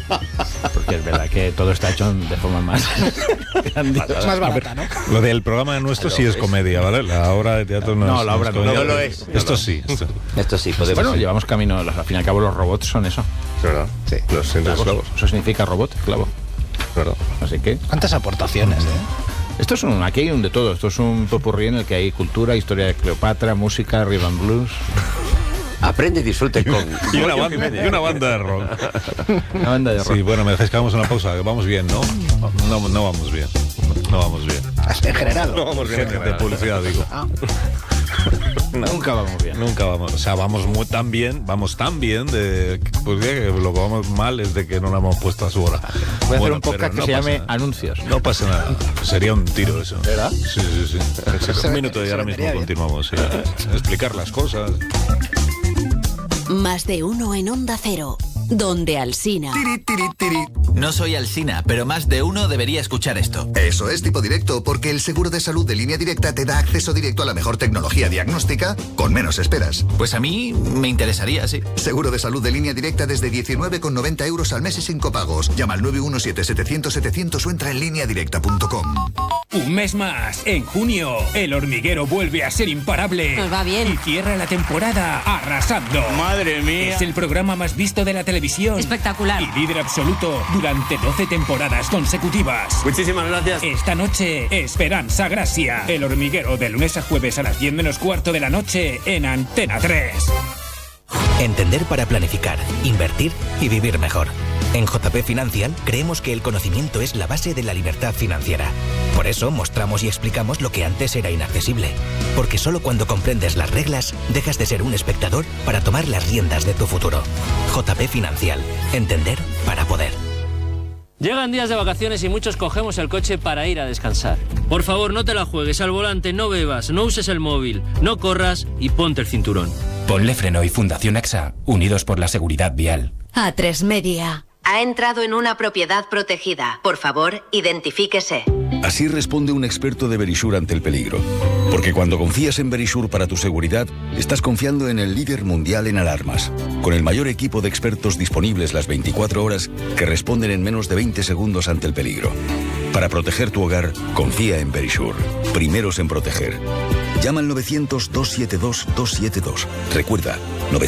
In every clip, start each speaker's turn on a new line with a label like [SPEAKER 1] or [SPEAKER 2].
[SPEAKER 1] Porque es verdad que todo está hecho de forma más grandiosa.
[SPEAKER 2] Es más barata, ¿no?
[SPEAKER 3] Lo del programa nuestro sí es comedia, ¿vale? La obra de teatro no es.
[SPEAKER 1] No, la obra no
[SPEAKER 3] comedia.
[SPEAKER 1] es.
[SPEAKER 3] Esto sí.
[SPEAKER 4] Esto sí, podemos.
[SPEAKER 1] Bueno, llevamos camino, al fin y al cabo los robots son eso.
[SPEAKER 5] ¿Verdad?
[SPEAKER 4] Sí.
[SPEAKER 5] Los esclavos.
[SPEAKER 1] Eso significa robot, esclavo.
[SPEAKER 5] ¿Verdad?
[SPEAKER 1] Así que
[SPEAKER 2] ¿Cuántas aportaciones,
[SPEAKER 1] esto es aquí hay un de todo. Esto es un popurrí en el que hay cultura, historia de Cleopatra, música, rhythm and blues.
[SPEAKER 4] Aprende y disfrute con...
[SPEAKER 3] Y una banda de rock.
[SPEAKER 1] Una banda de rock.
[SPEAKER 3] Sí, bueno, me dejáis que hagamos una pausa. Vamos bien, ¿no? No vamos bien. No vamos bien.
[SPEAKER 2] En general.
[SPEAKER 5] No vamos bien.
[SPEAKER 3] De publicidad, digo.
[SPEAKER 1] Nunca vamos bien.
[SPEAKER 3] Nunca vamos. O sea, vamos tan bien de pues que lo que vamos mal es de que no la hemos puesto a su hora.
[SPEAKER 1] Voy a hacer
[SPEAKER 3] Bueno,
[SPEAKER 1] un podcast
[SPEAKER 3] pero
[SPEAKER 1] que
[SPEAKER 3] no
[SPEAKER 1] se llame
[SPEAKER 3] pasa nada.
[SPEAKER 1] Anuncios.
[SPEAKER 3] No pasa nada. Sería un tiro eso.
[SPEAKER 1] ¿Verdad?
[SPEAKER 3] Sí. Un minuto y ahora mismo
[SPEAKER 2] vendría bien.
[SPEAKER 3] continuamos. Sí. Explicar las cosas.
[SPEAKER 6] Más de uno en Onda Cero, donde Alsina.
[SPEAKER 7] No soy Alsina, pero más de uno debería escuchar esto.
[SPEAKER 8] Eso es Tipo Directo, porque el seguro de salud de Línea Directa te da acceso directo a la mejor tecnología diagnóstica con menos esperas.
[SPEAKER 7] Pues a mí me interesaría, sí.
[SPEAKER 8] Seguro de salud de Línea Directa desde 19,90 euros al mes y sin copagos. Llama al 917-700-700 o entra en lineadirecta.com.
[SPEAKER 9] Un mes más. En junio, El Hormiguero vuelve a ser imparable.
[SPEAKER 6] Nos va bien.
[SPEAKER 9] Y cierra la temporada arrasando.
[SPEAKER 1] Madre mía.
[SPEAKER 9] Es el programa más visto de la televisión.
[SPEAKER 6] Espectacular.
[SPEAKER 9] Y líder absoluto durante 12 temporadas consecutivas.
[SPEAKER 4] Muchísimas gracias.
[SPEAKER 9] Esta noche, Esperanza Gracia. El Hormiguero, de lunes a jueves a las 10 menos cuarto de la noche en Antena 3.
[SPEAKER 7] Entender para planificar, invertir y vivir mejor. En JP Financial creemos que el conocimiento es la base de la libertad financiera. Por eso mostramos y explicamos lo que antes era inaccesible. Porque solo cuando comprendes las reglas, dejas de ser un espectador para tomar las riendas de tu futuro. JP Financial. Entender para poder.
[SPEAKER 10] Llegan días de vacaciones y muchos cogemos el coche para ir a descansar. Por favor, no te la juegues al volante, no bebas, no uses el móvil, no corras y ponte el cinturón.
[SPEAKER 11] Ponle Freno y Fundación AXA, unidos por la seguridad vial.
[SPEAKER 6] A3 Media.
[SPEAKER 12] Ha entrado en una propiedad protegida. Por favor, identifíquese.
[SPEAKER 13] Así responde un experto de Verisure ante el peligro. Porque cuando confías en Verisure para tu seguridad, estás confiando en el líder mundial en alarmas. Con el mayor equipo de expertos disponibles las 24 horas que responden en menos de 20 segundos ante el peligro. Para proteger tu hogar, confía en Verisure. Primeros en proteger. Llama al 900-272-272. Recuerda,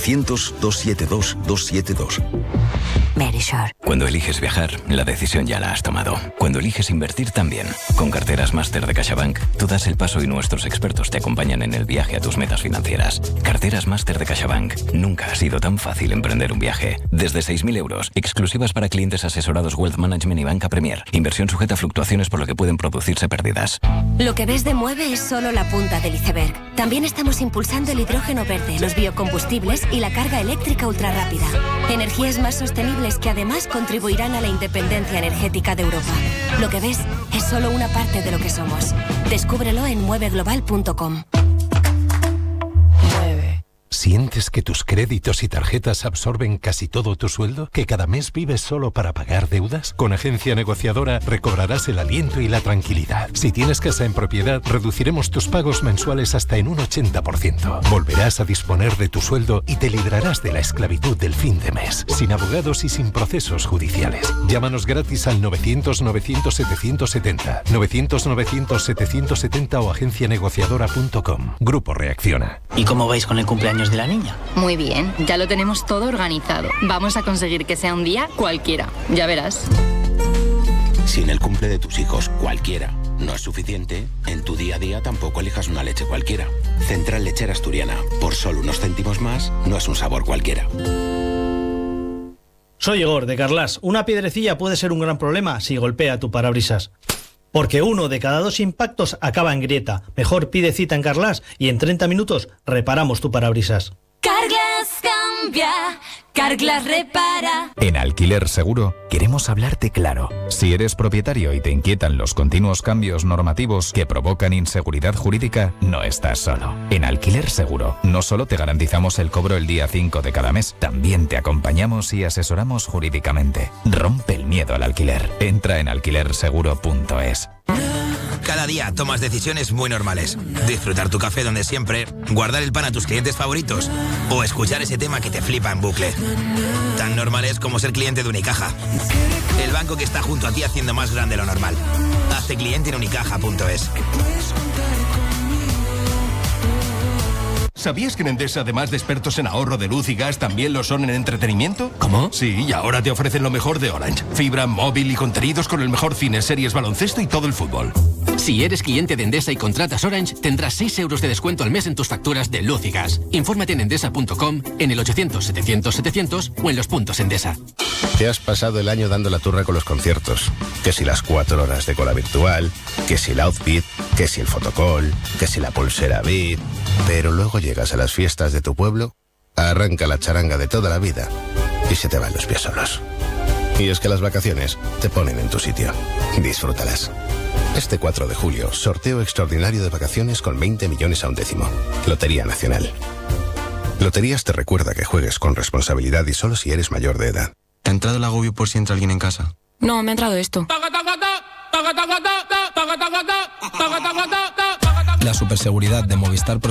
[SPEAKER 13] 900-272-272.
[SPEAKER 6] Verisure.
[SPEAKER 11] Cuando eliges viajar, la decisión ya la has tomado. Cuando eliges invertir también. Con carteras Máster de CaixaBank, tú das el paso y nuestros expertos te acompañan en el viaje a tus metas financieras. Carteras Máster de CaixaBank. Nunca ha sido tan fácil emprender un viaje. Desde 6.000 euros, exclusivas para clientes asesorados Wealth Management y Banca Premier. Inversión sujeta a fluctuaciones por lo que pueden producirse pérdidas.
[SPEAKER 6] Lo que ves de Mueve es solo la punta del iceberg. También estamos impulsando el hidrógeno verde, los biocombustibles y la carga eléctrica ultrarrápida. Energías más sostenibles que además contribuirán a la independencia energética de Europa. Lo que ves es solo una parte de lo que somos. Descúbrelo en mueveglobal.com.
[SPEAKER 14] ¿Sientes que tus créditos y tarjetas absorben casi todo tu sueldo? ¿Que cada mes vives solo para pagar deudas? Con Agencia Negociadora recobrarás el aliento y la tranquilidad. Si tienes casa en propiedad, reduciremos tus pagos mensuales hasta en un 80%. Volverás a disponer de tu sueldo y te librarás de la esclavitud del fin de mes, sin abogados y sin procesos judiciales. Llámanos gratis al 900-900-770, 900-900-770 o agencianegociadora.com. Grupo Reacciona.
[SPEAKER 10] ¿Y cómo vais con el cumpleaños de la niña?
[SPEAKER 15] Muy bien, ya lo tenemos todo organizado. Vamos a conseguir que sea un día cualquiera, ya verás.
[SPEAKER 16] Si en el cumple de tus hijos cualquiera no es suficiente, en tu día a día tampoco elijas una leche cualquiera. Central Lechera Asturiana, por solo unos céntimos más, no es un sabor cualquiera.
[SPEAKER 17] Soy Igor, de Carlas. Una piedrecilla puede ser un gran problema si golpea tu parabrisas. Porque 1 de cada 2 impactos acaba en grieta. Mejor pide cita en Carlas y en 30 minutos reparamos tu parabrisas.
[SPEAKER 6] Carglass cambia, Carglass repara.
[SPEAKER 18] En Alquiler Seguro queremos hablarte claro. Si eres propietario y te inquietan los continuos cambios normativos que provocan inseguridad jurídica, no estás solo. En Alquiler Seguro no solo te garantizamos el cobro el día 5 de cada mes, también te acompañamos y asesoramos jurídicamente. Rompe el miedo al alquiler. Entra en alquilerseguro.es.
[SPEAKER 2] Cada día tomas decisiones muy normales. Disfrutar tu café donde siempre, guardar el pan a tus clientes favoritos o escuchar ese tema que te flipa en bucle. Tan normales como ser cliente de Unicaja. El banco que está junto a ti haciendo más grande lo normal. Hazte cliente en unicaja.es.
[SPEAKER 5] ¿Sabías que en Endesa, además de expertos en ahorro de luz y gas, también lo son en entretenimiento? ¿Cómo? Sí, y ahora te ofrecen lo mejor de Orange. Fibra, móvil y contenidos con el mejor cine, series, baloncesto y todo el fútbol.
[SPEAKER 19] Si eres cliente de Endesa y contratas Orange, tendrás 6 euros de descuento al mes en tus facturas de luz y gas. Infórmate en endesa.com, en el 800-700-700 o en los puntos Endesa.
[SPEAKER 20] Te has pasado el año dando la turra con los conciertos. Que si las 4 horas de cola virtual, que si el outfit, que si el fotocall, que si la pulsera VIP. Pero luego llegas a las fiestas de tu pueblo, arranca la charanga de toda la vida y se te van los pies solos. Y es que las vacaciones te ponen en tu sitio. Disfrútalas. Este 4 de julio, sorteo extraordinario de vacaciones con 20 millones a un décimo. Lotería Nacional. Loterías te recuerda que juegues con responsabilidad y solo si eres mayor de edad.
[SPEAKER 21] ¿Te ha entrado el agobio por si entra alguien en casa?
[SPEAKER 22] No, me ha entrado esto.
[SPEAKER 21] La superseguridad de Movistar Pro